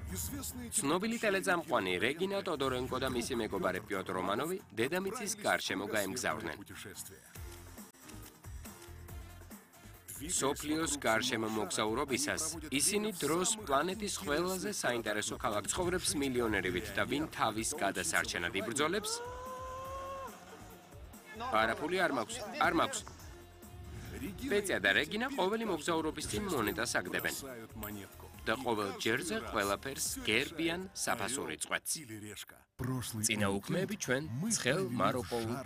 ცნობილი ტელეწამყვანი რეგინა ტოდორენკო და მისი მეგობარი პიოტრ რომანოვი დედამიწის გარშემო გაემგზავრნენ. სოფლიოს გარშემო მოგზაურობისას ისინი დროს პლანეტის ყველაზე საინტერესო ქალაქ ცხოვრებს მილიონერივით და ვინ თავის გადასარჩენად იბრძოლებს? არაფული არ მაქვს. პეწია და რეგინა ყოველი მოგზაურობის წინ მონეტას აგდებენ. და ყოველ ჯერზე ყველაფერს გერბიან საფასური წვეთს. წინაუქმეები ჩვენ ცხელ მაროკოულ